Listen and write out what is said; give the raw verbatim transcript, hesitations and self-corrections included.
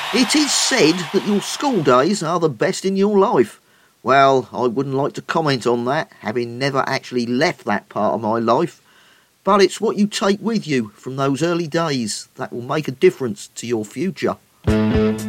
It is said that your school days are the best in your life. Well, I wouldn't like to comment on that, having never actually left that part of my life. But it's what you take with you from those early days that will make a difference to your future.